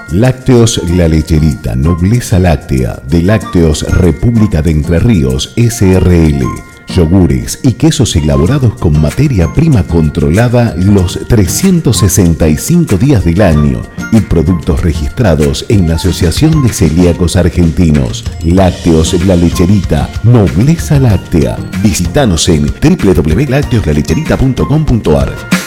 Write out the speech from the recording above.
Lácteos La Lecherita, nobleza láctea, de Lácteos República de Entre Ríos, SRL. Yogures y quesos elaborados con materia prima controlada los 365 días del año y productos registrados en la Asociación de Celíacos Argentinos. Lácteos La Lecherita, nobleza láctea. Visítanos en www.lacteoslalecherita.com.ar.